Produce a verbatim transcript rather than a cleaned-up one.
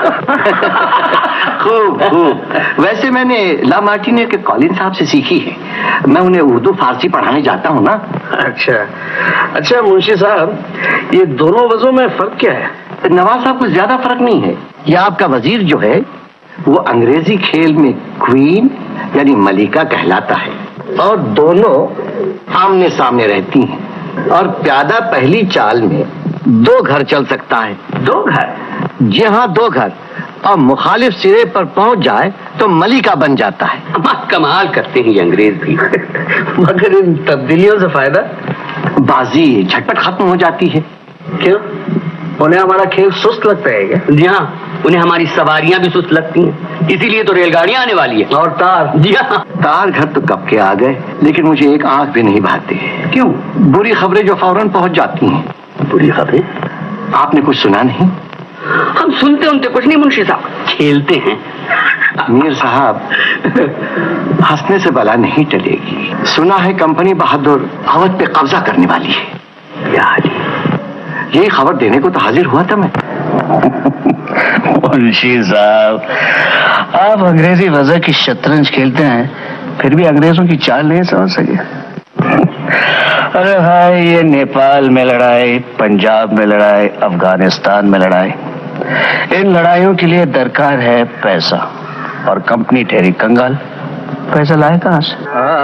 خوب خوب. ویسے میں نے لا مارٹینے کے کالن صاحب سے سیکھی ہے. میں انہیں اردو فارسی پڑھانے جاتا ہوں نا. اچھا اچھا منشی صاحب، یہ دونوں وضعوں میں فرق کیا ہے؟ نواز صاحب کو زیادہ فرق نہیں ہے. یہ آپ کا وزیر جو ہے وہ انگریزی کھیل میں کوئین یعنی ملکہ کہلاتا ہے، اور دونوں آمنے سامنے رہتی ہیں. اور پیادہ پہلی چال میں دو گھر چل سکتا ہے. دو گھر؟ جی ہاں، دو گھر. اور مخالف سرے پر پہنچ جائے تو ملکہ بن جاتا ہے. کمال کرتے ہیں یہ انگریز بھی. مگر ان تبدیلیوں سے فائدہ؟ بازی جھٹپٹ ختم ہو جاتی ہے. کیوں؟ انہیں ہمارا کھیل سست لگتا ہے کیا؟ جی ہاں، انہیں ہماری سواریاں بھی سست لگتی ہیں، اسی لیے تو ریل گاڑیاں آنے والی ہے. اور تار؟ جی ہاں. تار گھر تو کب کے آ گئے، لیکن مجھے ایک آنکھ بھی نہیں بھاتے. کیوں؟ بری خبریں جو فوراً پہنچ جاتی ہیں. بری خبریں؟ آپ نے کچھ سنا نہیں؟ ہم سنتے انتے کچھ نہیں منشی صاحب، کھیلتے ہیں. میر صاحب، ہنسنے سے بلا نہیں ٹلے گی. سنا ہے کمپنی بہادر اودھ پہ قبضہ کرنے والی ہے. کیا حال ہے؟ یہی خبر دینے کو تو حاضر ہوا تھا میں. منشی صاحب، آپ انگریزی وضع کی شطرنج کھیلتے ہیں، پھر بھی انگریزوں کی چال نہیں سمجھ سکے. ارے بھائی، یہ نیپال میں لڑائی، پنجاب میں لڑائی، افغانستان میں لڑائی، ان لڑائیوں کے لیے درکار ہے پیسہ، اور کمپنی ٹھہری کنگال. پیسہ لائے کہاں سے؟